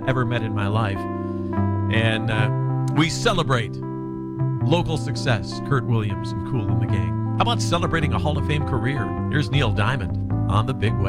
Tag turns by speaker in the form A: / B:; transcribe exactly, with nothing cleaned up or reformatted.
A: ever met in my life. And uh, we celebrate local success, Kurt Williams and Kool and the Gang. How about celebrating a Hall of Fame career? Here's Neil Diamond on The Big Way.